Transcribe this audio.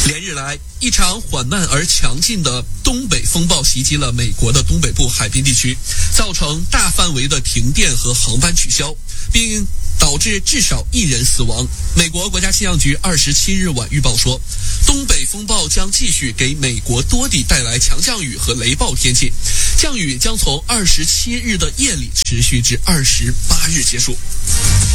连日来，一场缓慢而强劲的东北风暴袭击了美国的东北部海滨地区，造成大范围的停电和航班取消，并导致至少1人死亡。美国国家气象局27日晚预报说，东北风暴将继续给美国多地带来强降雨和雷暴天气，降雨将从27日的夜里持续至28日结束。